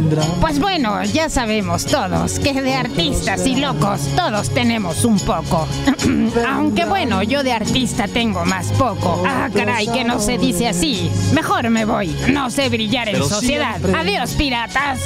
tendrá. Pues bueno, ya sabemos todos que de artistas y locos todos tenemos un poco. Aunque bueno, yo de artista tengo más poco. Ah, caray, que no se dice así. Mejor me voy. No sé brillar en Pero sociedad. siempre. Adiós, piratas.